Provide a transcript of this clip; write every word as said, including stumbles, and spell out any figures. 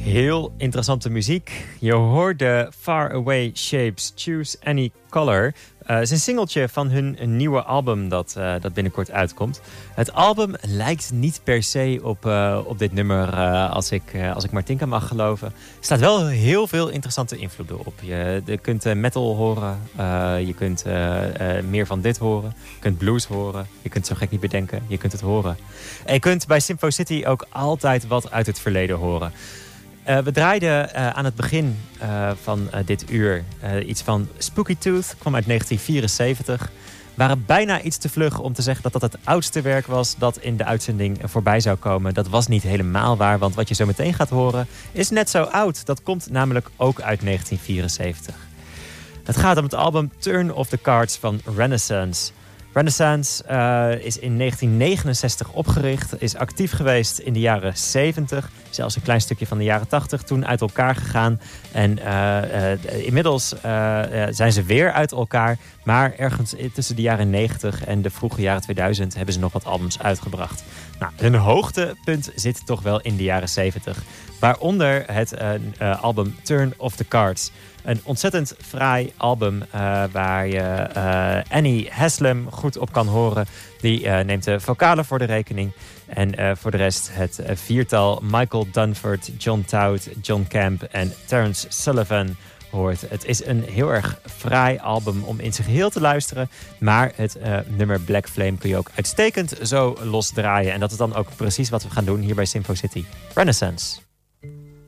Heel interessante muziek. Je hoorde Far Away Shapes, Choose Any Color. Het uh, is een singeltje van hun nieuwe album dat, uh, dat binnenkort uitkomt. Het album lijkt niet per se op, uh, op dit nummer uh, als, ik, uh, als ik Martinka mag geloven. Er staat wel heel veel interessante invloeden op. Je, je kunt uh, metal horen, uh, je kunt uh, uh, meer van dit horen. Je kunt blues horen, je kunt het zo gek niet bedenken, je kunt het horen. En je kunt bij Sympho City ook altijd wat uit het verleden horen. Uh, we draaiden uh, aan het begin uh, van uh, dit uur uh, iets van Spooky Tooth. Kwam uit negentien vierenzeventig. We waren bijna iets te vlug om te zeggen dat dat het oudste werk was dat in de uitzending voorbij zou komen. Dat was niet helemaal waar, want wat je zo meteen gaat horen is net zo oud. Dat komt namelijk ook uit negentien vierenzeventig. Het gaat om het album Turn of the Cards van Renaissance. Renaissance uh, is in negentien negenenzestig opgericht, is actief geweest in de jaren zeventig, zelfs een klein stukje van de jaren tachtig, toen uit elkaar gegaan. En uh, uh, inmiddels uh, uh, zijn ze weer uit elkaar, maar ergens tussen de jaren negentig en de vroege jaren tweeduizend hebben ze nog wat albums uitgebracht. Nou, hun hoogtepunt zit toch wel in de jaren zeventig, waaronder het uh, uh, album Turn of the Cards. Een ontzettend fraai album uh, waar je uh, Annie Haslam goed op kan horen. Die uh, neemt de vocalen voor de rekening. En uh, voor de rest het uh, viertal Michael Dunford, John Toud, John Camp en Terence Sullivan hoort. Het is een heel erg fraai album om in zijn geheel te luisteren. Maar het uh, nummer Black Flame kun je ook uitstekend zo losdraaien. En dat is dan ook precies wat we gaan doen hier bij Sympho City. Renaissance.